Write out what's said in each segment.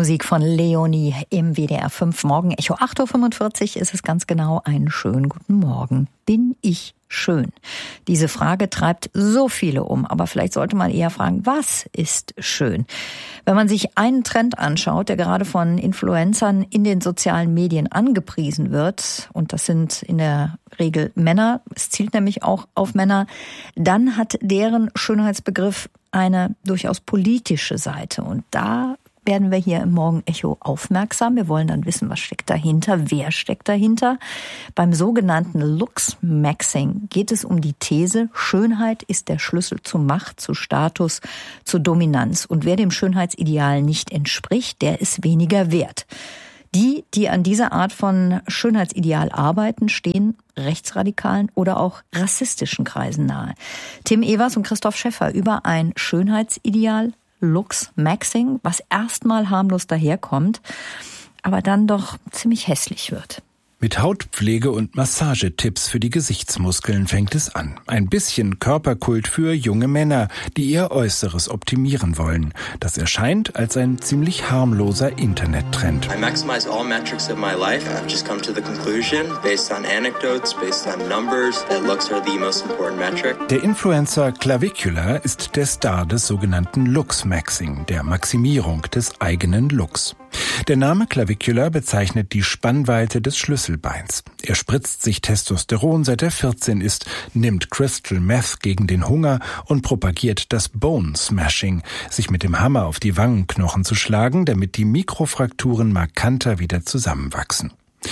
Musik von Leonie im WDR 5 Morgen-Echo. 8.45 Uhr ist es ganz genau. Einen schönen guten Morgen. Bin ich schön? Diese Frage treibt so viele um. Aber vielleicht sollte man eher fragen, was ist schön? Wenn man sich einen Trend anschaut, der gerade von Influencern in den sozialen Medien angepriesen wird, und das sind in der Regel Männer, es zielt nämlich auch auf Männer, dann hat deren Schönheitsbegriff eine durchaus politische Seite. Und da werden wir hier im Morgen-Echo aufmerksam. Wir wollen dann wissen, was steckt dahinter, wer steckt dahinter. Beim sogenannten Looksmaxing geht es um die These, Schönheit ist der Schlüssel zu Macht, zu Status, zu Dominanz. Und wer dem Schönheitsideal nicht entspricht, der ist weniger wert. Die an dieser Art von Schönheitsideal arbeiten, stehen rechtsradikalen oder auch rassistischen Kreisen nahe. Tim Evers und Christoph Schäffer über ein Schönheitsideal, Looksmaxing, was erstmal harmlos daherkommt, aber dann doch ziemlich hässlich wird. Mit Hautpflege und Massagetipps für die Gesichtsmuskeln fängt es an. Ein bisschen Körperkult für junge Männer, die ihr Äußeres optimieren wollen. Das erscheint als ein ziemlich harmloser Internettrend. I maximize all metrics of my life. I've just come to the conclusion, based on anecdotes, based on numbers, that looks are the most important metric. Der Influencer Clavicula ist der Star des sogenannten Looksmaxing, der Maximierung des eigenen Looks. Der Name Clavicula bezeichnet die Spannweite des Schlüsselbeins. Er spritzt sich Testosteron, seit er 14 ist, nimmt Crystal Meth gegen den Hunger und propagiert das Bone Smashing, sich mit dem Hammer auf die Wangenknochen zu schlagen, damit die Mikrofrakturen markanter wieder zusammenwachsen.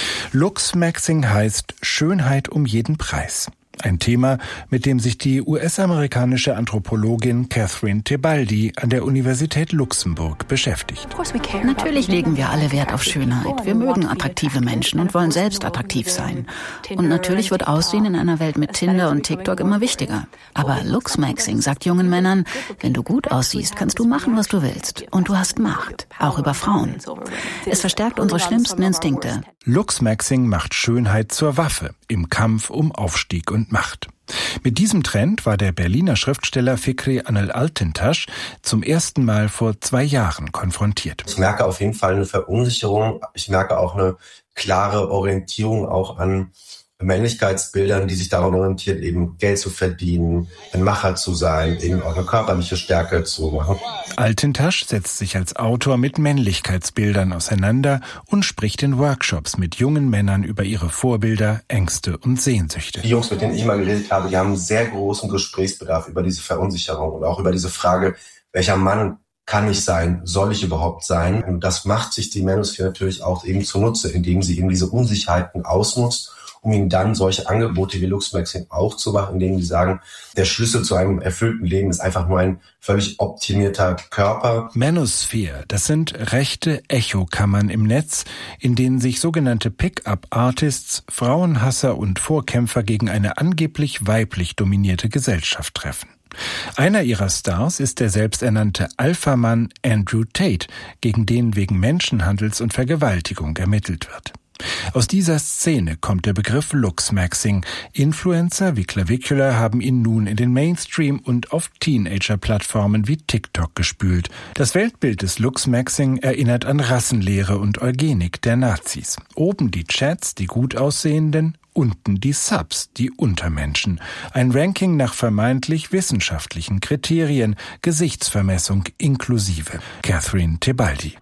Looksmaxing heißt Schönheit um jeden Preis. Ein Thema, mit dem sich die US-amerikanische Anthropologin Catherine Tebaldi an der Universität Luxemburg beschäftigt. Natürlich legen wir alle Wert auf Schönheit. Wir mögen attraktive Menschen und wollen selbst attraktiv sein. Und natürlich wird Aussehen in einer Welt mit Tinder und TikTok immer wichtiger. Aber Looksmaxing sagt jungen Männern, wenn du gut aussiehst, kannst du machen, was du willst. Und du hast Macht, auch über Frauen. Es verstärkt unsere schlimmsten Instinkte. Looksmaxing macht Schönheit zur Waffe im Kampf um Aufstieg und Macht. Mit diesem Trend war der Berliner Schriftsteller Fikri Anıl Altintaş zum ersten Mal vor 2 Jahren konfrontiert. Ich merke auf jeden Fall eine Verunsicherung. Ich merke auch eine klare Orientierung auch an Männlichkeitsbildern, die sich daran orientiert, eben Geld zu verdienen, ein Macher zu sein, eben auch eine körperliche Stärke zu machen. Altintaş setzt sich als Autor mit Männlichkeitsbildern auseinander und spricht in Workshops mit jungen Männern über ihre Vorbilder, Ängste und Sehnsüchte. Die Jungs, mit denen ich mal geredet habe, die haben sehr großen Gesprächsbedarf über diese Verunsicherung und auch über diese Frage, welcher Mann kann ich sein, soll ich überhaupt sein? Und das macht sich die Manosphere natürlich auch eben zunutze, indem sie eben diese Unsicherheiten ausnutzt, um ihnen dann solche Angebote wie Looksmaxing auch zu machen, indem sie sagen, der Schlüssel zu einem erfüllten Leben ist einfach nur ein völlig optimierter Körper. Manosphere, das sind rechte Echokammern im Netz, in denen sich sogenannte Pick-up-Artists, Frauenhasser und Vorkämpfer gegen eine angeblich weiblich dominierte Gesellschaft treffen. Einer ihrer Stars ist der selbsternannte Alpha-Mann Andrew Tate, gegen den wegen Menschenhandels und Vergewaltigung ermittelt wird. Aus dieser Szene kommt der Begriff Looksmaxing. Influencer wie Clavicula haben ihn nun in den Mainstream und auf Teenager-Plattformen wie TikTok gespült. Das Weltbild des Looksmaxing erinnert an Rassenlehre und Eugenik der Nazis. Oben die Chats, die gut aussehenden, unten die Subs, die Untermenschen. Ein Ranking nach vermeintlich wissenschaftlichen Kriterien, Gesichtsvermessung inklusive. Catherine Tebaldi.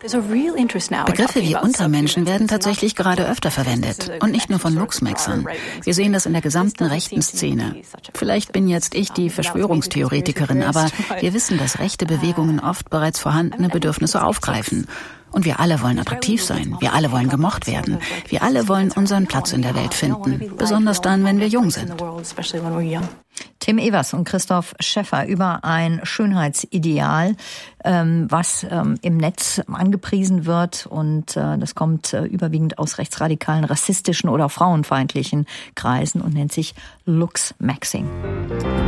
Begriffe wie Untermenschen werden tatsächlich gerade öfter verwendet. Und nicht nur von Looksmaxern. Wir sehen das in der gesamten rechten Szene. Vielleicht bin jetzt ich die Verschwörungstheoretikerin, aber wir wissen, dass rechte Bewegungen oft bereits vorhandene Bedürfnisse aufgreifen. Und wir alle wollen attraktiv sein. Wir alle wollen gemocht werden. Wir alle wollen unseren Platz in der Welt finden. Besonders dann, wenn wir jung sind. Tim Evers und Christoph Schäffer über ein Schönheitsideal, was im Netz angepriesen wird. Und das kommt überwiegend aus rechtsradikalen, rassistischen oder frauenfeindlichen Kreisen und nennt sich Looksmaxing.